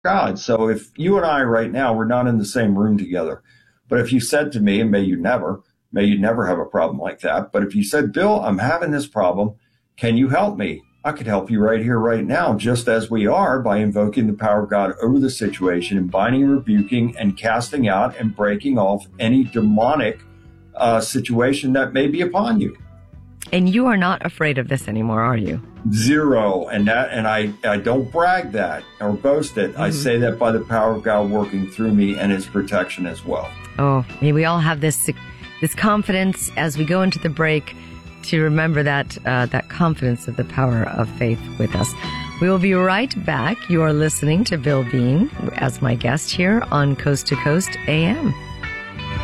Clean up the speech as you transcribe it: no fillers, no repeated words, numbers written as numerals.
God. So if you and I right now, we're not in the same room together, but if you said to me, and may you never have a problem like that. But if you said, Bill, I'm having this problem. Can you help me? I could help you right here, right now, just as we are, by invoking the power of God over the situation and binding, rebuking, and casting out and breaking off any demonic situation that may be upon you. And you are not afraid of this anymore, are you? Zero. And I don't brag that or boast it. I say that by the power of God working through me and his protection as well. Oh, may we all have this confidence as we go into the break, to remember that confidence of the power of faith with us. We will be right back. You are listening to Bill Bean as my guest here on Coast to Coast AM.